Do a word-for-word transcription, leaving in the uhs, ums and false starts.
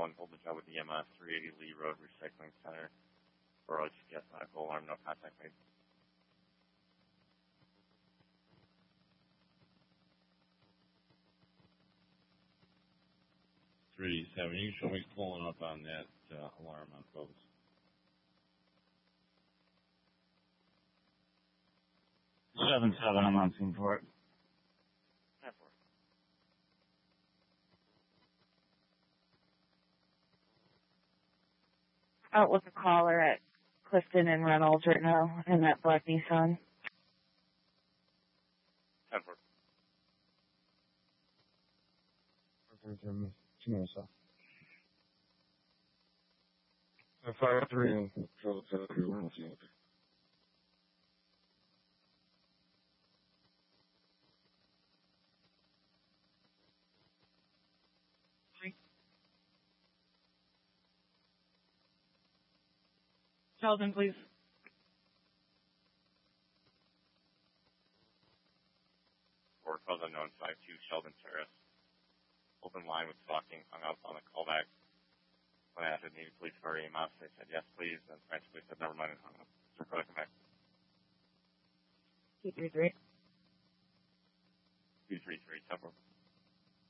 one, hold the job with E M S, three eighty Lee Road Recycling Center. Or I'll just get medical alarm, no contact made. three eighty-seven, you can show me pulling up on that uh, alarm on post. seven seven, I'm on scene for it. Out with the caller at Clifton and Reynolds right now in that black Nissan. ten four. Five three and control seven three one. Sheldon, please. Or cause unknown five two Sheldon Terrace. Open line with stalking, hung up on the callback. When I asked if needed police for E M S, they said yes, please. And French police said never mind and hung up. So go ahead, come back. Two three three. Two three three, ten four.